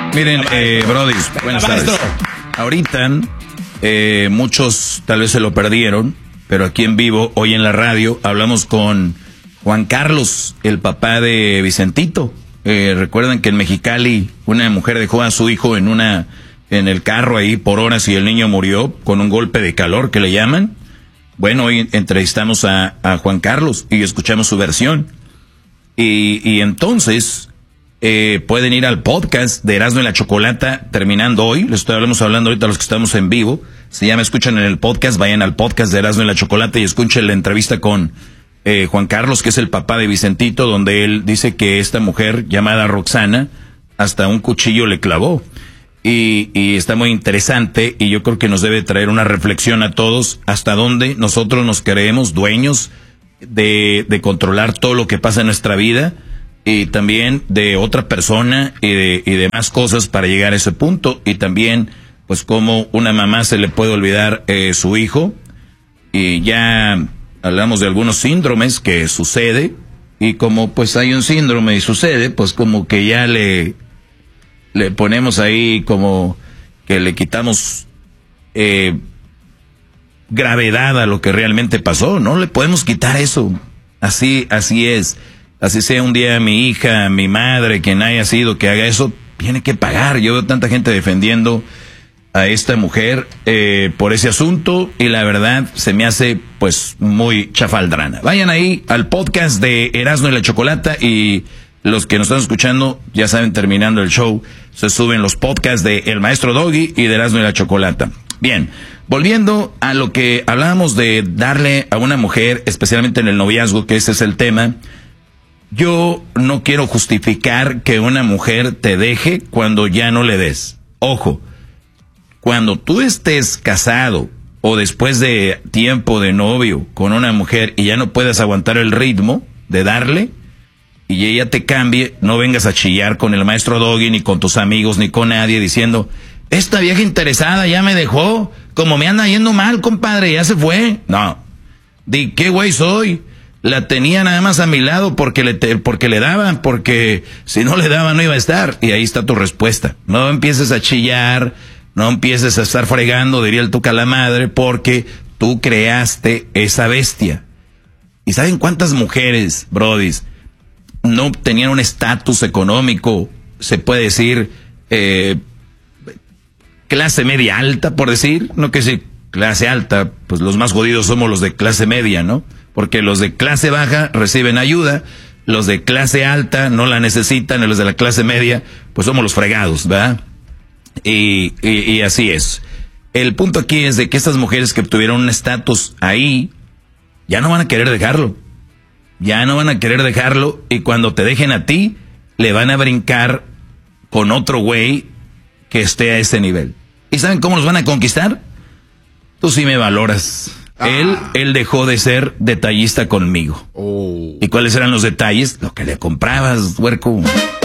Miren, Brody, buenas tardes. Ahorita, muchos tal vez se lo perdieron, pero aquí en vivo, hoy en la radio, hablamos con Juan Carlos, el papá de Vicentito. Recuerdan que en Mexicali una mujer dejó a su hijo en el carro ahí por horas y el niño murió con un golpe de calor que le llaman. Bueno, hoy entrevistamos a Juan Carlos y escuchamos su versión. Y entonces pueden ir al podcast de Erasmo y la Chocolata terminando hoy. Les estamos hablando ahorita a los que estamos en vivo. Si ya me escuchan en el podcast, vayan al podcast de Erasmo y la Chocolata y escuchen la entrevista con Juan Carlos, que es el papá de Vicentito, donde él dice que esta mujer llamada Roxana hasta un cuchillo le clavó. Y está muy interesante y yo creo que nos debe traer una reflexión a todos hasta dónde nosotros nos creemos dueños de controlar todo lo que pasa en nuestra vida y también de otra persona y de más cosas para llegar a ese punto, y también pues cómo una mamá se le puede olvidar su hijo. Y ya hablamos de algunos síndromes que sucede, y como pues hay un síndrome y sucede, pues como que ya le ponemos ahí como que le quitamos gravedad a lo que realmente pasó. No le podemos quitar eso. Así es. Así sea un día mi hija, mi madre, quien haya sido que haga eso, tiene que pagar. Yo veo tanta gente defendiendo a esta mujer por ese asunto, y la verdad se me hace pues muy chafaldrana. Vayan ahí al podcast de Erasmo y la Chocolata, y los que nos están escuchando, ya saben, terminando el show, se suben los podcasts de El Maestro Doggy y de Erasmo y la Chocolata. Bien, volviendo a lo que hablábamos de darle a una mujer, especialmente en el noviazgo, que ese es el tema. Yo no quiero justificar que una mujer te deje cuando ya no le des. Ojo, cuando tú estés casado o después de tiempo de novio con una mujer y ya no puedas aguantar el ritmo de darle, y ella te cambie, no vengas a chillar con el Maestro Doggy, ni con tus amigos, ni con nadie, diciendo, esta vieja interesada ya me dejó, como me anda yendo mal, compadre, ya se fue. No, di, ¿qué güey soy? La tenía nada más a mi lado porque le daban, porque si no le daban no iba a estar. Y ahí está tu respuesta. No empieces a chillar, no empieces a estar fregando, diría el Tuca la madre, porque tú creaste esa bestia. ¿Y saben cuántas mujeres, brodis, no tenían un estatus económico, se puede decir, clase media alta, por decir? No que si clase alta, pues los más jodidos somos los de clase media, ¿no? Porque los de clase baja reciben ayuda, los de clase alta no la necesitan, y los de la clase media, pues somos los fregados, ¿verdad? Y así es. El punto aquí es de que estas mujeres que tuvieron un estatus ahí, ya no van a querer dejarlo. Ya no van a querer dejarlo, y cuando te dejen a ti, le van a brincar con otro güey que esté a ese nivel. ¿Y saben cómo los van a conquistar? Tú sí me valoras. Él dejó de ser detallista conmigo. ¿Y cuáles eran los detalles? Lo que le comprabas, huerco.